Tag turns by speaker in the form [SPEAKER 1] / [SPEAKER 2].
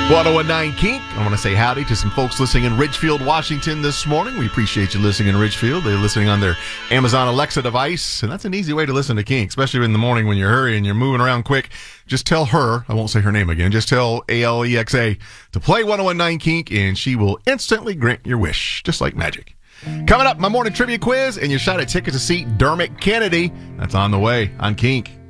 [SPEAKER 1] 1019 Kink. I want to say howdy to some folks listening in Ridgefield, Washington this morning. We appreciate you listening in Ridgefield. They're listening on their Amazon Alexa device, and that's an easy way to listen to Kink, especially in the morning when you're hurrying, you're moving around quick. Just tell her, I won't say her name again, just tell Alexa to play 1019 Kink, and she will instantly grant your wish, just like magic. Coming up, my morning trivia quiz and your shot at tickets to see Dermot Kennedy. That's on the way on Kink.